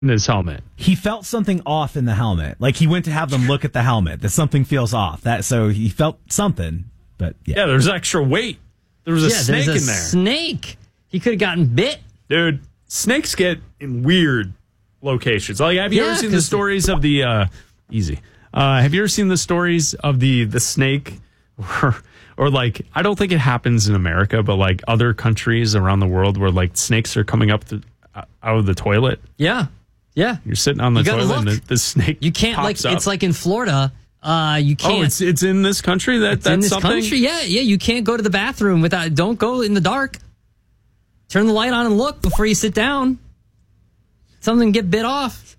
in his helmet. He felt something off in the helmet. Like he went to have them look at the helmet. That something feels off. So he felt something. But yeah, there's extra weight. There was a snake in there. Snake. He could have gotten bit. Dude, snakes get in weird locations. Like, have you ever seen the stories of the have you ever seen the stories of the snake or like, I don't think it happens in America, but like other countries around the world where like snakes are coming up out of the toilet? Yeah. Yeah. You're sitting on the toilet and the snake you can't pops up. It's like in Florida. You can't. Oh, it's in this country that's in this something? country. Yeah. You can't go to the bathroom don't go in the dark. Turn the light on and look before you sit down. Something get bit off.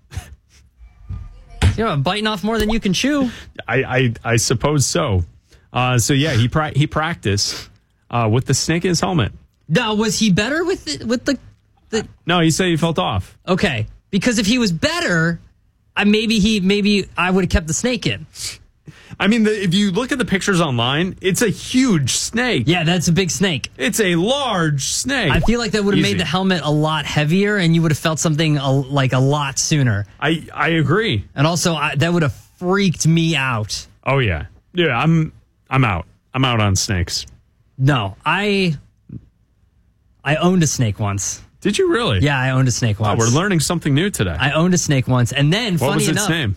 Biting off more than you can chew. I suppose so. So yeah, he practiced with the snake in his helmet. Now, was he better with the? No, he said he felt off. Okay, because if he was better, maybe I would have kept the snake in. I mean, if you look at the pictures online, it's a huge snake. Yeah, that's a big snake. It's a large snake. I feel like that would have made the helmet a lot heavier, and you would have felt something a lot sooner. I agree. And also, that would have freaked me out. Oh yeah, yeah. I'm out. I'm out on snakes. No, I owned a snake once. Did you really? Yeah, I owned a snake once. Oh, we're learning something new today. I owned a snake once, and then what was its name?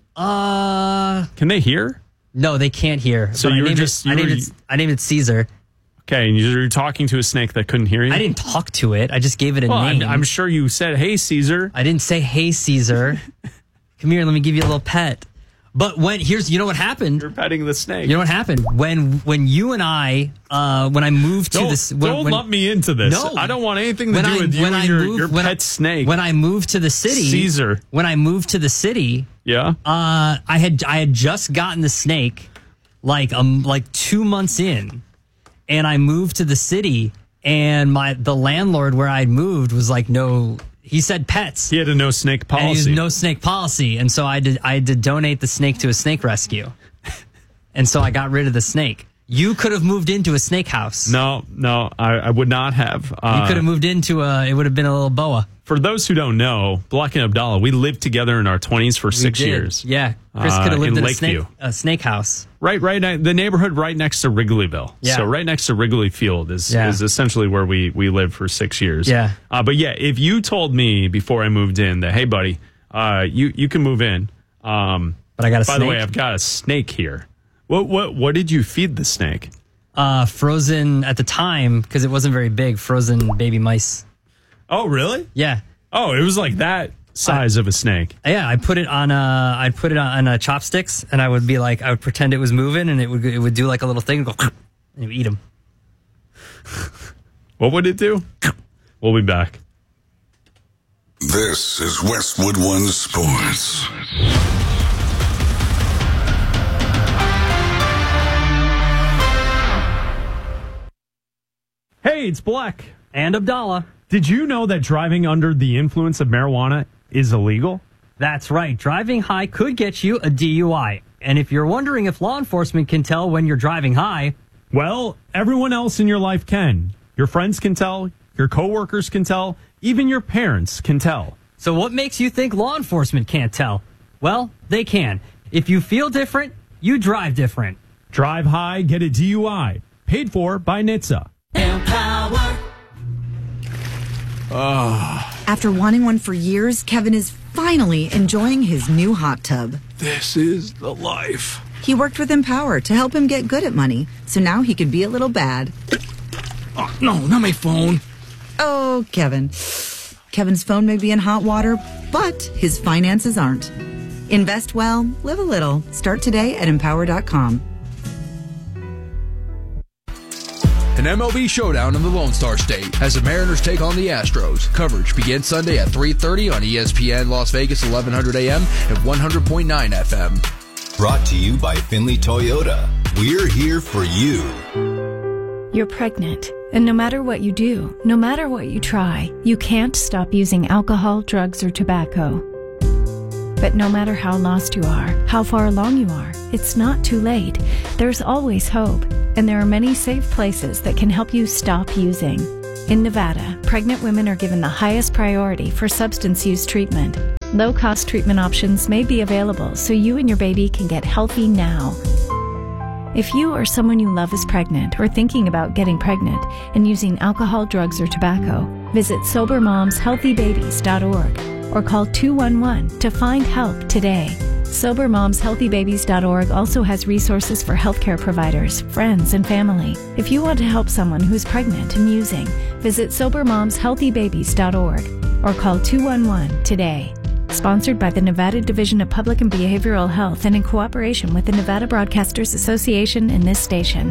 Can they hear? No, they can't hear. So you were just I named it Caesar. Okay, and you were talking to a snake that couldn't hear you? I didn't talk to it. I just gave it a name. I'm sure you said, "Hey, Caesar." I didn't say, "Hey, Caesar." Come here, let me give you a little pet. But you know what happened? You're petting the snake. You know what happened when you and I when I moved to this. Don't lump me into this. No, I don't want anything to do with you and your pet snake. When I moved to the city, Caesar. When I moved to the city, yeah, I had just gotten the snake like 2 months in, and I moved to the city, and the landlord where I'd moved was like, no. He said pets. He had a no snake policy. And he had no snake policy. And so I had to donate the snake to a snake rescue. And so I got rid of the snake. You could have moved into a snake house. No, I would not have. You could have moved into it would have been a little boa. For those who don't know, Block and Abdallah, we lived together in our 20s for 6 years. Yeah. Chris could have lived in a snake house. Right, the neighborhood right next to Wrigleyville. Yeah. So right next to Wrigley Field is essentially where we lived for 6 years. Yeah. But yeah, if you told me before I moved in that, hey, buddy, you can move in. But I got a snake. By the way, I've got a snake here. What did you feed the snake? Frozen, at the time, because it wasn't very big, frozen baby mice. Oh, really? Yeah. Oh, it was like that size of a snake. Yeah, I'd put it on chopsticks, and I would pretend it was moving, and it would do like a little thing, and go, and it would eat them. What would it do? We'll be back. This is Westwood One Sports. Hey, it's Black. And Abdallah. Did you know that driving under the influence of marijuana is illegal? That's right. Driving high could get you a DUI. And if you're wondering if law enforcement can tell when you're driving high, well, everyone else in your life can. Your friends can tell, your coworkers can tell, even your parents can tell. So what makes you think law enforcement can't tell? Well, they can. If you feel different, you drive different. Drive high, get a DUI. Paid for by NHTSA. Empower. After wanting one for years, Kevin is finally enjoying his new hot tub. This is the life. He worked with Empower to help him get good at money, so now he could be a little bad. Oh, no, not my phone. Oh, Kevin. Kevin's phone may be in hot water, but his finances aren't. Invest well, live a little. Start today at Empower.com. An MLB showdown in the Lone Star State as the Mariners take on the Astros. Coverage begins Sunday at 3:30 on ESPN Las Vegas, 1100 AM and 100.9 FM. Brought to you by Finley Toyota. We're here for you. You're pregnant, and no matter what you do, no matter what you try, you can't stop using alcohol, drugs, or tobacco. But no matter how lost you are, how far along you are, it's not too late. There's always hope, and there are many safe places that can help you stop using. In Nevada, pregnant women are given the highest priority for substance use treatment. Low-cost treatment options may be available so you and your baby can get healthy now. If you or someone you love is pregnant or thinking about getting pregnant and using alcohol, drugs, or tobacco, visit SoberMomsHealthyBabies.org or call 211 to find help today. SoberMomsHealthyBabies.org also has resources for healthcare providers, friends, and family. If you want to help someone who's pregnant and using, visit SoberMomsHealthyBabies.org or call 211 today. Sponsored by the Nevada Division of Public and Behavioral Health and in cooperation with the Nevada Broadcasters Association and this station.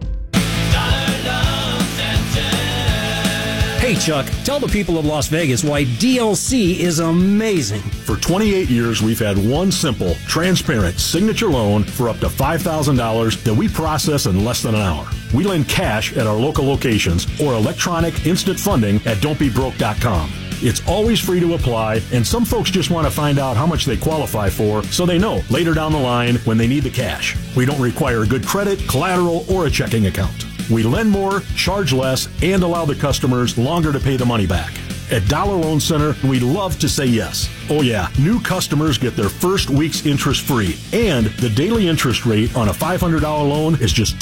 Hey, Chuck, tell the people of Las Vegas why DLC is amazing. For 28 years, we've had one simple, transparent signature loan for up to $5,000 that we process in less than an hour. We lend cash at our local locations or electronic instant funding at don'tbebroke.com. It's always free to apply, and some folks just want to find out how much they qualify for so they know later down the line when they need the cash. We don't require good credit, collateral, or a checking account. We lend more, charge less, and allow the customers longer to pay the money back. At Dollar Loan Center, we love to say yes. Oh yeah, new customers get their first week's interest free, and the daily interest rate on a $500 loan is just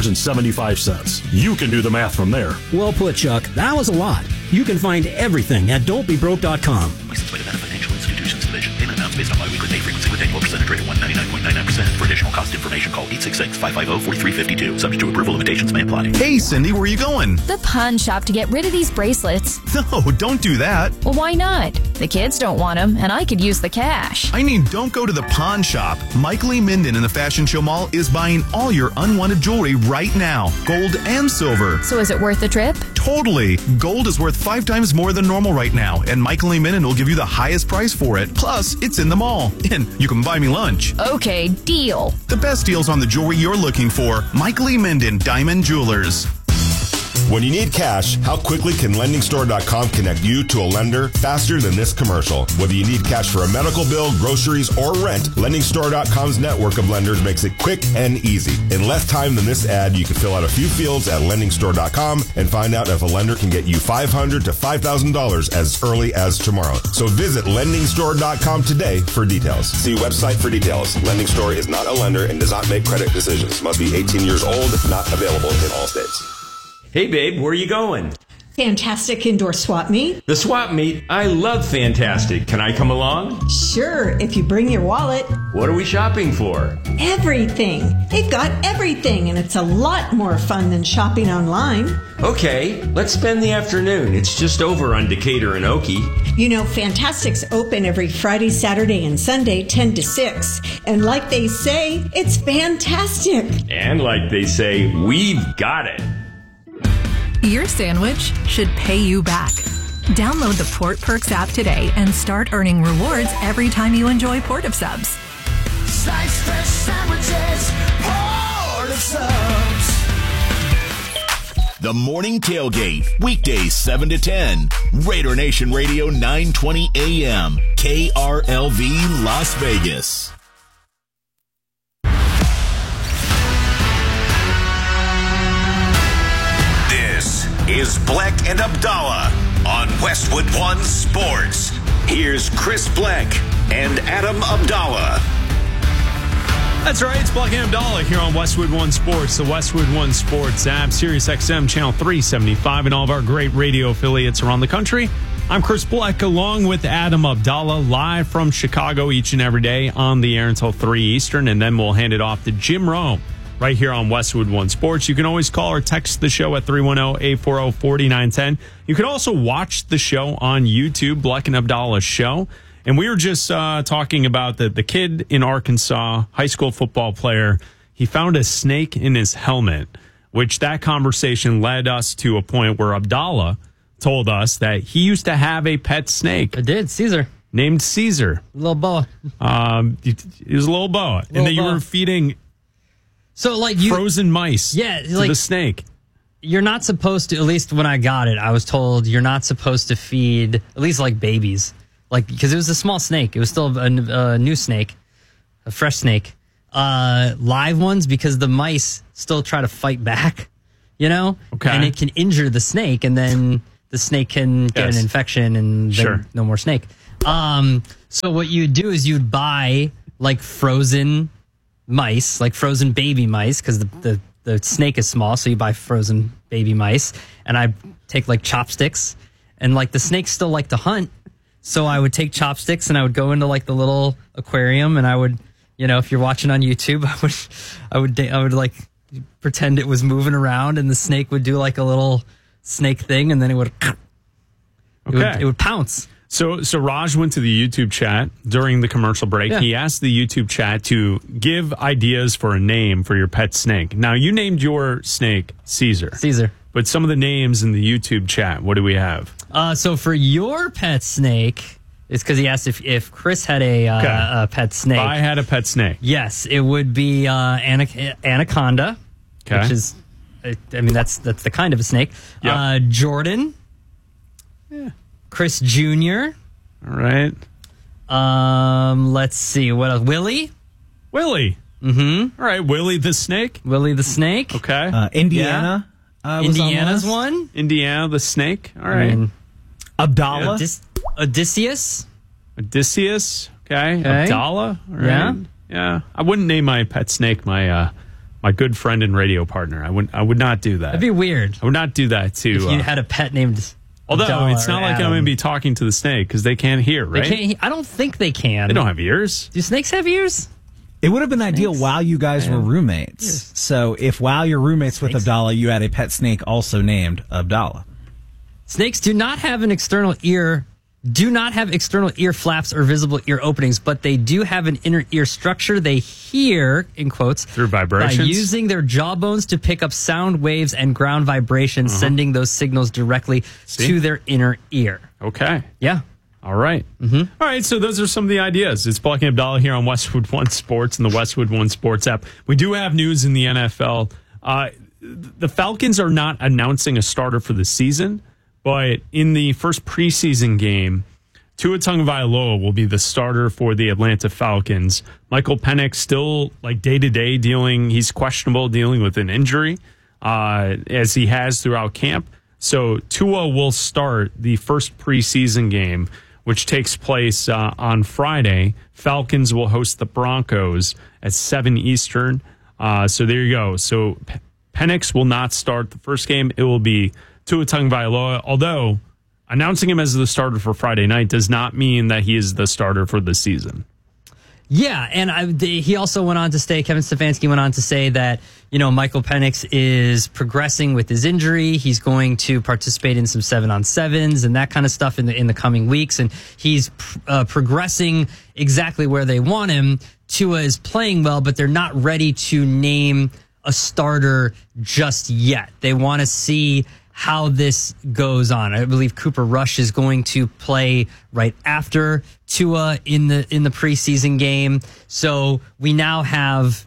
$2.75. You can do the math from there. Well put, Chuck. That was a lot. You can find everything at don'tbebroke.com. Licensed by Nevada Financial Institutions Division. Payment amounts based on biweekly pay frequency with annual percentage rate of 199.99%. For additional cost information, call 866-550-4352. Subject to approval, limitations may apply. Hey, Cindy, where are you going? The pawn shop to get rid of these bracelets. No, don't do that. Well, why not? The kids don't want them, and I could use the cash. I mean, don't go to the pawn shop. Mike Lee Minden in the Fashion Show Mall is buying all your unwanted jewelry right now. Gold and silver. So is it worth the trip? Totally. Gold is worth 5 times more than normal right now, and Mike Lee Minden will give you the highest price for it. Plus, it's in the mall. And you can buy me lunch. Okay, deal. The best deals on the jewelry you're looking for. Mike Lee Minden, Diamond Jewelers. When you need cash, how quickly can LendingStore.com connect you to a lender faster than this commercial? Whether you need cash for a medical bill, groceries, or rent, LendingStore.com's network of lenders makes it quick and easy. In less time than this ad, you can fill out a few fields at LendingStore.com and find out if a lender can get you $500 to $5,000 as early as tomorrow. So visit LendingStore.com today for details. See website for details. Lending Store is not a lender and does not make credit decisions. Must be 18 years old. Not available in all states. Hey, babe, where are you going? Fantastic Indoor Swap Meet. The swap meet? I love Fantastic. Can I come along? Sure, if you bring your wallet. What are we shopping for? Everything. They've got everything, and it's a lot more fun than shopping online. Okay, let's spend the afternoon. It's just over on Decatur and Okie. You know, Fantastic's open every Friday, Saturday, and Sunday, 10 to 6. And like they say, it's fantastic. And like they say, we've got it. Your sandwich should pay you back. Download the Port Perks app today and start earning rewards every time you enjoy Port of Subs. Slice fresh sandwiches, Port of Subs. The Morning Tailgate, weekdays 7 to 10. Raider Nation Radio 920 AM, KRLV Las Vegas. Is Bleck and Abdallah on Westwood One Sports. Here's Chris Bleck and Adam Abdallah. That's right, it's Bleck and Abdallah here on Westwood One Sports, the Westwood One Sports app, Sirius XM Channel 375, and all of our great radio affiliates around the country. I'm Chris Bleck along with Adam Abdallah, live from Chicago each and every day on the air until 3 Eastern, and then we'll hand it off to Jim Rome right here on Westwood One Sports. You can always call or text the show at 310-840-4910. You can also watch the show on YouTube, Bleck and Abdallah Show. And we were just talking about the kid in Arkansas, high school football player. He found a snake in his helmet, which that conversation led us to a point where Abdallah told us that he used to have a pet snake. I did, Caesar. Named Caesar. Little boa. He was a little boa. And that you were feeding... So, like frozen mice to the snake. You're not supposed to, at least when I got it, I was told you're not supposed to feed, at least like babies. Like, because it was a small snake. It was still a new snake, a fresh snake. Live ones, because the mice still try to fight back. you know? Okay. And it can injure the snake, and then the snake can get an infection, and then no more snake. So what you'd do is you'd buy like frozen mice, like frozen baby mice, because the snake is small, so you buy frozen baby mice. And I take like chopsticks, and like the snakes still like to hunt, so I would take chopsticks and I would go into like the little aquarium, and I would, you know, if you're watching on YouTube, I would like pretend it was moving around, and the snake would do like a little snake thing, and then it would pounce. So Raj went to the YouTube chat during the commercial break. Yeah. He asked the YouTube chat to give ideas for a name for your pet snake. Now, you named your snake Caesar. But some of the names in the YouTube chat, what do we have? So for your pet snake, it's because he asked if Chris had a pet snake. If I had a pet snake. Yes, it would be Anaconda, which is, I mean, that's the kind of a snake. Yep. Jordan. Yeah. Chris Jr. All right. Let's see. What else? Willie. Mm-hmm. All right. Willie the snake. Okay. Indiana. Indiana's one. Indiana the snake. All right. Abdallah. Odysseus. Okay. Abdallah. All right. Yeah. I wouldn't name my pet snake my good friend and radio partner. I would not do that. That'd be weird. I would not do that too. If you had a pet named Although Abdallah it's not like I'm going to be talking to the snake because they can't hear, right? I don't think they can. They don't have ears. Do snakes have ears? It would have been ideal while you guys were roommates. Yes. So if while you're roommates with Abdallah, you had a pet snake also named Abdallah. Snakes do not have external ear flaps or visible ear openings, but they do have an inner ear structure. They hear, in quotes, through vibrations, by using their jawbones to pick up sound waves and ground vibrations, sending those signals directly to their inner ear. Okay. Yeah. All right. Mm-hmm. All right. So those are some of the ideas. It's Black and Abdallah here on Westwood One Sports and the Westwood One Sports app. We do have news in the NFL. The Falcons are not announcing a starter for the season, but in the first preseason game, Tua Tagovailoa will be the starter for the Atlanta Falcons. Michael Penix still like day-to-day he's questionable dealing with an injury as he has throughout camp. So Tua will start the first preseason game, which takes place on Friday. Falcons will host the Broncos at 7 Eastern. So there you go. So Penix will not start the first game. It will be Tua Tagovailoa, although announcing him as the starter for Friday night does not mean that he is the starter for the season. Yeah, and he also went on to say, Kevin Stefanski went on to say that, you know, Michael Penix is progressing with his injury. He's going to participate in some 7-on-7s and that kind of stuff in the coming weeks, and he's progressing exactly where they want him. Tua is playing well, but they're not ready to name a starter just yet. They want to see how this goes on. I believe Cooper Rush is going to play right after Tua in the preseason game. So we now have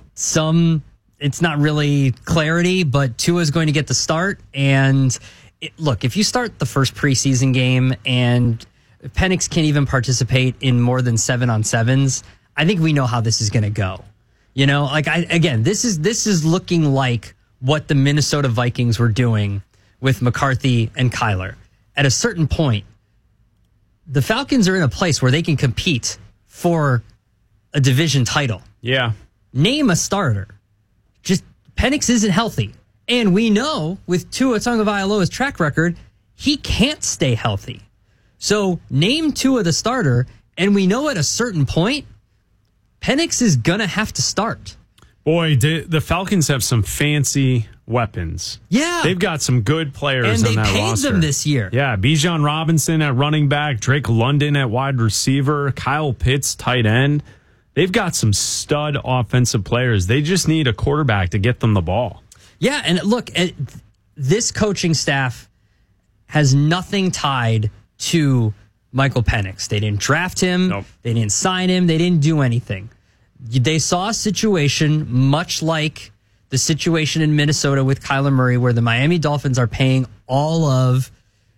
it's not really clarity, but Tua is going to get the start. And look, if you start the first preseason game and Penix can't even participate in more than 7-on-7s, I think we know how this is going to go. You know, like this is looking like what the Minnesota Vikings were doing with McCarthy and Kyler. At a certain point, the Falcons are in a place where they can compete for a division title. Yeah. Name a starter. Just Penix isn't healthy. And we know with Tua Tagovailoa's track record, he can't stay healthy. So name Tua the starter, and we know at a certain point, Penix is going to have to start. Boy, the Falcons have some fancy weapons. Yeah. They've got some good players on that roster. And they paid them this year. Yeah, Bijan Robinson at running back, Drake London at wide receiver, Kyle Pitts tight end. They've got some stud offensive players. They just need a quarterback to get them the ball. Yeah, and look, this coaching staff has nothing tied to Michael Penix. They didn't draft him. Nope. They didn't sign him. They didn't do anything. They saw a situation much like the situation in Minnesota with Kyler Murray, where the Miami Dolphins are paying all of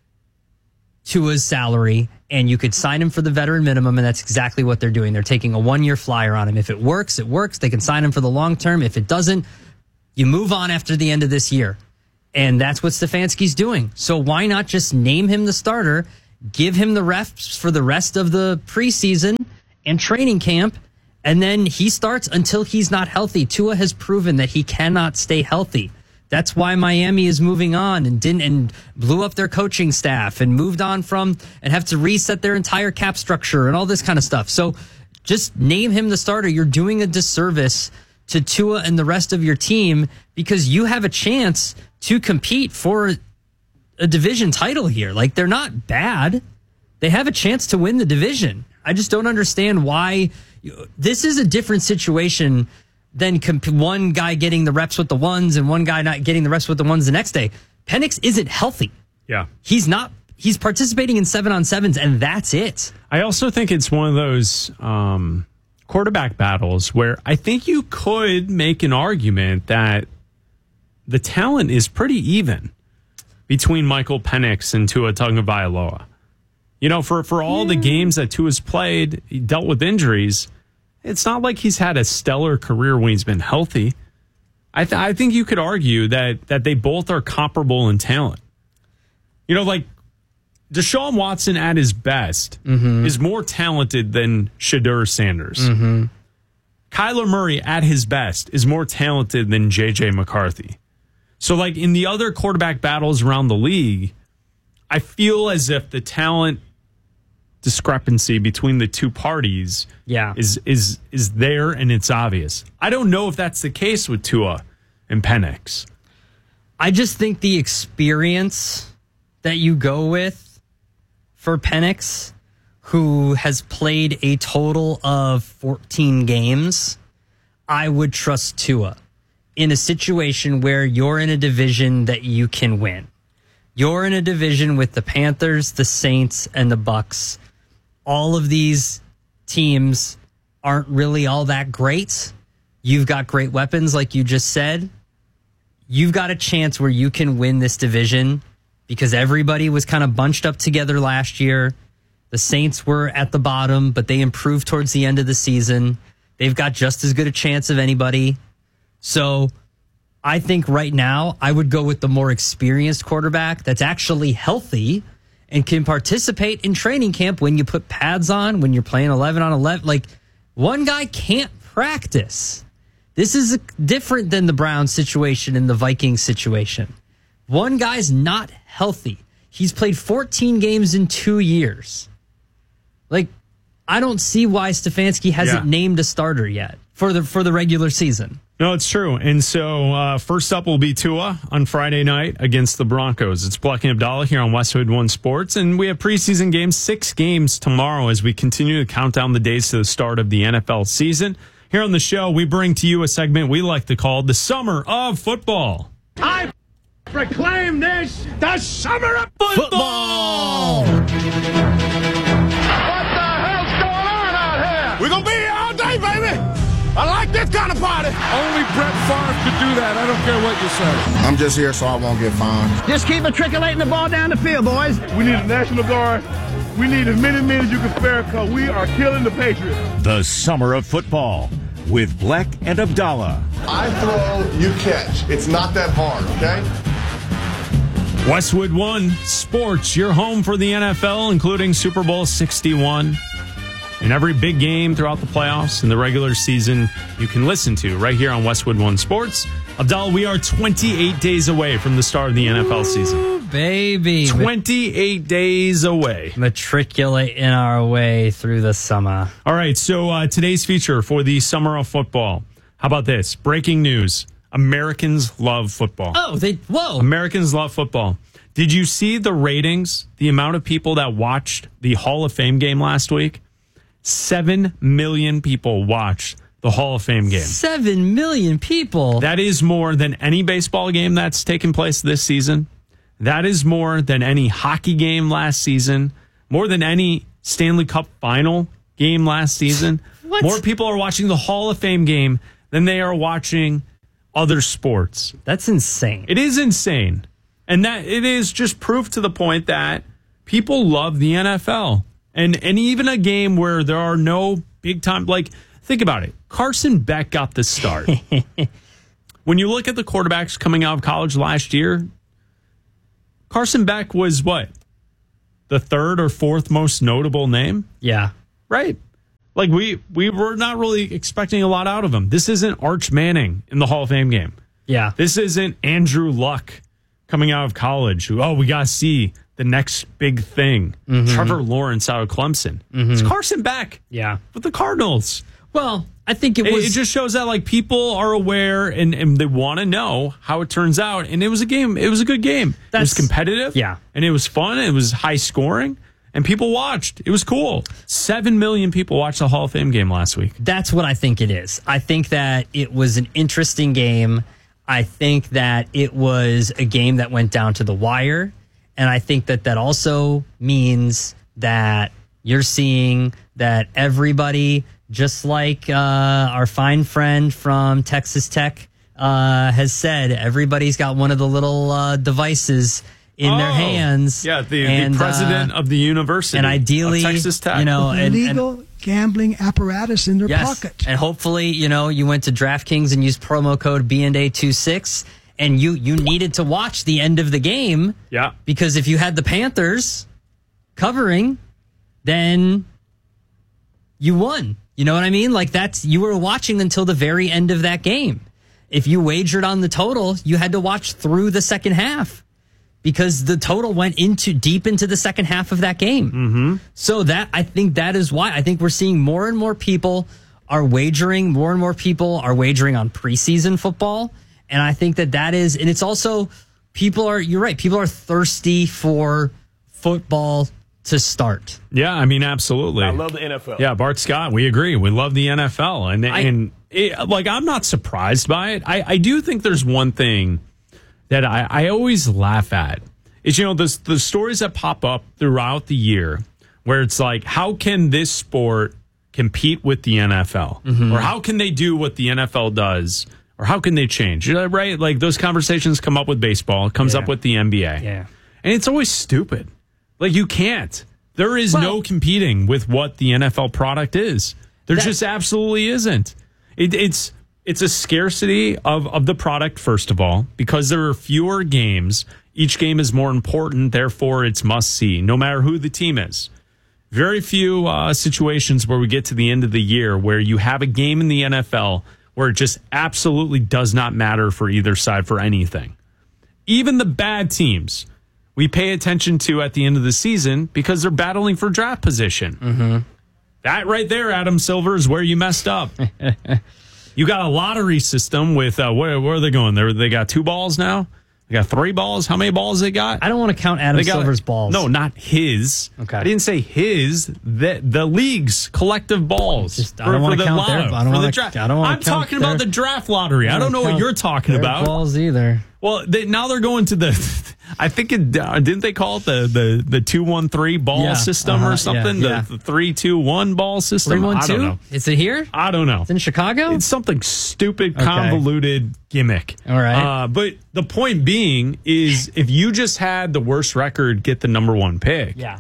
Tua's salary, and you could sign him for the veteran minimum, and that's exactly what they're doing. They're taking a one-year flyer on him. If it works, it works. They can sign him for the long term. If it doesn't, you move on after the end of this year. And that's what Stefanski's doing. So why not just name him the starter, give him the reps for the rest of the preseason and training camp, and then he starts until he's not healthy. Tua has proven that he cannot stay healthy. That's why Miami is moving on and blew up their coaching staff and moved on from and have to reset their entire cap structure and all this kind of stuff. So just name him the starter. You're doing a disservice to Tua and the rest of your team because you have a chance to compete for a division title here. Like, they're not bad. They have a chance to win the division. I just don't understand why. This is a different situation than one guy getting the reps with the ones and one guy not getting the reps with the ones the next day. Penix isn't healthy. Yeah. He's not. He's participating in 7-on-7s, and that's it. I also think it's one of those quarterback battles where I think you could make an argument that the talent is pretty even between Michael Penix and Tua Tagovailoa. You know, for all the games that Tua's played, he dealt with injuries. It's not like he's had a stellar career when he's been healthy. I think you could argue that they both are comparable in talent. You know, like Deshaun Watson at his best is more talented than Shedeur Sanders. Kyler Murray at his best is more talented than J.J. McCarthy. So, like, in the other quarterback battles around the league, I feel as if the talent discrepancy between the two parties is there and it's obvious. I don't know if that's the case with Tua and Penix. I just think the experience that you go with for Penix, who has played a total of 14 games, I would trust Tua in a situation where you're in a division that you can win. You're in a division with the Panthers, the Saints, and the Bucks. All of these teams aren't really all that great. You've got great weapons, like you just said. You've got a chance where you can win this division because everybody was kind of bunched up together last year. The Saints were at the bottom, but they improved towards the end of the season. They've got just as good a chance of anybody. So I think right now I would go with the more experienced quarterback that's actually healthy and can participate in training camp when you put pads on, when you're playing 11 on 11. Like, one guy can't practice. This is different than the Browns situation and the Vikings situation. One guy's not healthy. He's played 14 games in 2 years. Like, I don't see why Stefanski hasn't named a starter yet for the regular season. No, it's true. And so first up will be Tua on Friday night against the Broncos. It's Bleck and Abdallah here on Westwood One Sports. And we have preseason games, 6 games tomorrow as we continue to count down the days to the start of the NFL season. Here on the show, we bring to you a segment we like to call the Summer of Football. I proclaim this the Summer of Football! Football! What the hell's going on out here? We're going to be here all day, baby! I like this kind of party. Only Brett Favre could do that. I don't care what you say. I'm just here so I won't get fined. Just keep matriculating the ball down the field, boys. We need a National Guard. We need as many men as you can spare because we are killing the Patriots. The Summer of Football with Bleck and Abdallah. I throw, you catch. It's not that hard, okay? Westwood One Sports, your home for the NFL, including Super Bowl 61. And every big game throughout the playoffs and the regular season you can listen to right here on Westwood One Sports. Abdallah, we are 28 days away from the start of the NFL season. Ooh, baby. 28 days away. Matriculating our way through the summer. All right, so today's feature for the Summer of Football. How about this? Breaking news. Americans love football. Whoa. Americans love football. Did you see the ratings, the amount of people that watched the Hall of Fame game last week? 7 million people watched the Hall of Fame game. 7 million people? That is more than any baseball game that's taken place this season. That is more than any hockey game last season. More than any Stanley Cup final game last season. What? More people are watching the Hall of Fame game than they are watching other sports. That's insane. It is insane. And that it is just proof to the point that people love the NFL. And even a game where there are no big time, like, think about it. Carson Beck got the start. When you look at the quarterbacks coming out of college last year, Carson Beck was what? The third or fourth most notable name? Yeah. Right. Like, we were not really expecting a lot out of him. This isn't Arch Manning in the Hall of Fame game. Yeah. This isn't Andrew Luck coming out of college who, we got to see the next big thing. Mm-hmm. Trevor Lawrence out of Clemson. Mm-hmm. It's Carson Beck. Yeah. With the Cardinals. Well, I think it It just shows that, like, people are aware and they want to know how it turns out. And it was a game. It was a good game. It was competitive. Yeah. And it was fun. It was high scoring. And people watched. It was cool. 7 million people watched the Hall of Fame game last week. That's what I think it is. I think that it was an interesting game. I think that it was a game that went down to the wire. And I think that that also means that you're seeing that everybody, just like our fine friend from Texas Tech has said, everybody's got one of the little devices in their hands. Yeah, the president of the university. And ideally, of Texas Tech. you know, legal gambling apparatus in their pocket. And hopefully, you know, you went to DraftKings and used promo code BNDA26 and you needed to watch the end of the game. Yeah. Because if you had the Panthers covering, then you won. You know what I mean? Like, you were watching until the very end of that game. If you wagered on the total, you had to watch through the second half because the total went deep into the second half of that game. Mm-hmm. So I think that is why I think we're seeing more and more people are wagering. More and more people are wagering on preseason football. And I think that is, and it's also you're right. People are thirsty for football to start. Yeah, I mean, absolutely. I love the NFL. Yeah, Bart Scott, we agree. We love the NFL. And I'm not surprised by it. I do think there's one thing that I always laugh at. Is, you know, the stories that pop up throughout the year where it's like, how can this sport compete with the NFL? Mm-hmm. Or how can they do what the NFL does? Or how can they change? Right? Like, those conversations come up with baseball. It comes up with the NBA. Yeah. And it's always stupid. Like, you can't. There is no competing with what the NFL product is. There just absolutely isn't. It's a scarcity of the product, first of all, because there are fewer games. Each game is more important, therefore it's must-see, no matter who the team is. Very few situations where we get to the end of the year where you have a game in the NFL where it just absolutely does not matter for either side for anything. Even the bad teams we pay attention to at the end of the season because they're battling for draft position. Mm-hmm. That right there, Adam Silver, is where you messed up. You got a lottery system with, where are they going? They got 2 balls now? They got 3 balls? How many balls they got? I don't want to count Adam Silver's balls. No, not his. Okay. I didn't say his. The league's collective balls. I don't want to count their. I'm talking about the draft lottery. I don't know what you're talking about. Balls either. Well, now they're going to the. I think didn't they call it the 2-1-3 ball system or something? Yeah. The 3-2-1 ball system. 3-1-2? I don't know. Is it here? I don't know. It's in Chicago. It's something stupid, convoluted gimmick. All right. But the point being is, if you just had the worst record get the number 1 pick. Yeah.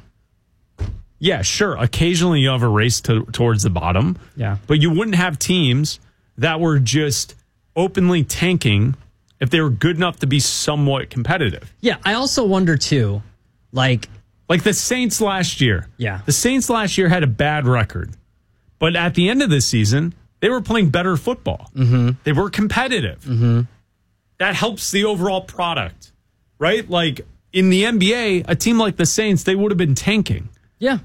Yeah, sure. Occasionally you have a race towards the bottom. Yeah. But you wouldn't have teams that were just openly tanking if they were good enough to be somewhat competitive. Yeah, I also wonder, too, like the Saints last year. Yeah. The Saints last year had a bad record. But at the end of the season, they were playing better football. Mm-hmm. They were competitive. Mm-hmm. That helps the overall product, right? Like, in the NBA, a team like the Saints, they would have been tanking. Yeah.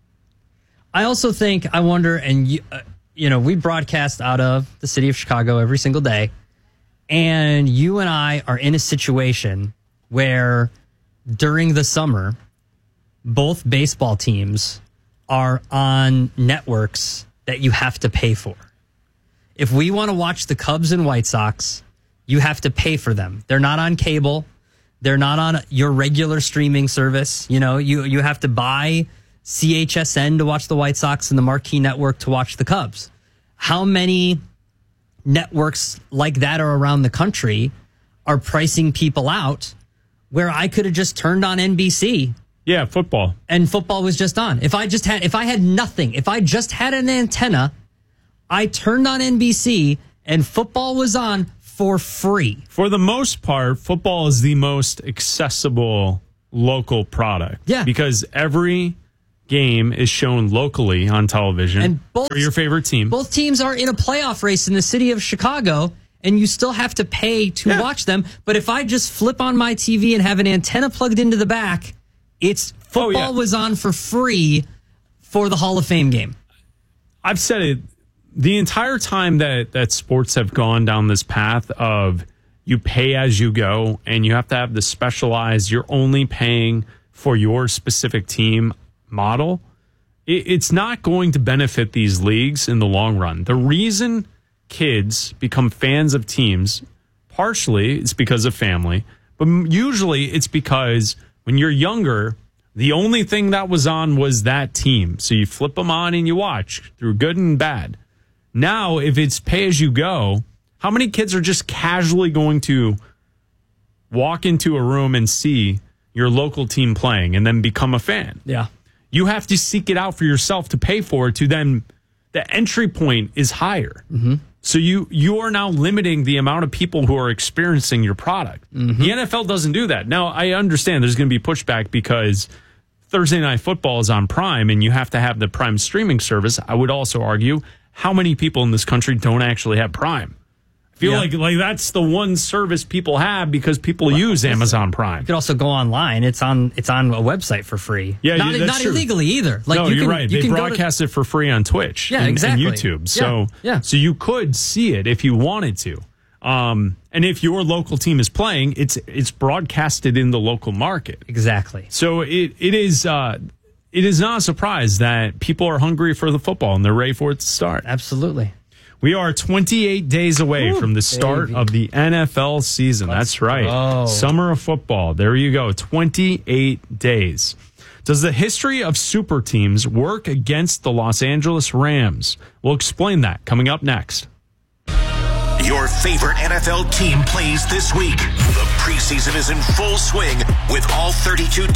I also think, I wonder, and we broadcast out of the city of Chicago every single day. And you and I are in a situation where during the summer, both baseball teams are on networks that you have to pay for. If we want to watch the Cubs and White Sox, you have to pay for them. They're not on cable. They're not on your regular streaming service. You know, you have to buy CHSN to watch the White Sox and the Marquee Network to watch the Cubs. How many networks like that are around the country are pricing people out where I could have just turned on NBC? Yeah, football. And football was just on. If I had nothing, if I just had an antenna, I turned on NBC and football was on for free. For the most part, football is the most accessible local product. Yeah. Because every game is shown locally on television and for your favorite team. Both teams are in a playoff race in the city of Chicago, and you still have to pay to watch them. But if I just flip on my TV and have an antenna plugged into the back, it's football was on for free for the Hall of Fame game. I've said it the entire time that sports have gone down this path of you pay as you go, and you have to have the specialized, you're only paying for your specific team model. It's not going to benefit these leagues in the long run. The reason kids become fans of teams, partially it's because of family, but usually it's because when you're younger, the only thing that was on was that team. So you flip them on and you watch through good and bad. Now, if it's pay as you go, how many kids are just casually going to walk into a room and see your local team playing and then become a fan? Yeah. You have to seek it out for yourself to pay for it, to then the entry point is higher. Mm-hmm. So you are now limiting the amount of people who are experiencing your product. Mm-hmm. The NFL doesn't do that. Now, I understand there's going to be pushback because Thursday Night Football is on Prime and you have to have the Prime streaming service. I would also argue how many people in this country don't actually have Prime? I feel like that's the one service people have because people use Amazon Prime. You could also go online. It's on a website for free. Yeah, not that's true. illegally either. Like you're right. They broadcast it for free on Twitch and YouTube. So you could see it if you wanted to. And if your local team is playing, it's broadcasted in the local market. Exactly. So it is not a surprise that people are hungry for the football and they're ready for it to start. Absolutely. We are 28 days away from the start of the NFL season. That's right. Summer of football. There you go. 28 days. Does the history of super teams work against the Los Angeles Rams? We'll explain that coming up next. Your favorite NFL team plays this week. The preseason is in full swing with all 32